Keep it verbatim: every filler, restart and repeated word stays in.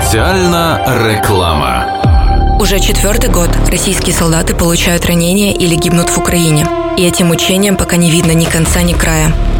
Специально реклама. Уже четвертый год российские солдаты получают ранения или гибнут в Украине. И этим мучениям пока не видно ни конца, ни края.